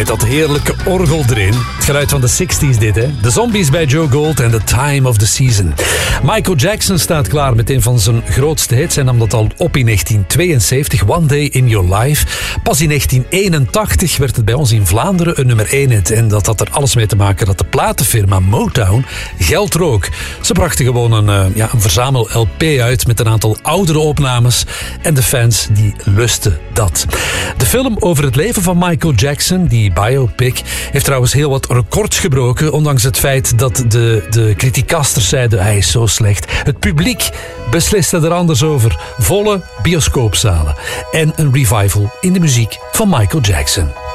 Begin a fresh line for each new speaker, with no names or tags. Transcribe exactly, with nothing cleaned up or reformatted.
Met dat heerlijke orgel erin. Het geluid van de zestig's dit, hè. De Zombies bij Joe Gold en The Time of the Season. Michael Jackson staat klaar met een van zijn grootste hits. Hij nam dat al op in negentien tweeënzeventig, One Day in Your Life. Pas in negentien eenentachtig werd het bij ons in Vlaanderen een nummer één hit. En dat had er alles mee te maken dat de platenfirma Motown geld rook. Ze brachten gewoon een, uh, ja, een verzamel-L P uit met een aantal oudere opnames. En de fans die lusten dat. De film over het leven van Michael Jackson, die biopic, heeft trouwens heel wat records gebroken. Ondanks het feit dat de, de criticasters zeiden hij is zo slecht. Het publiek besliste er anders over. Volle bioscoopzalen. En een revival in de muziek van Michael Jackson.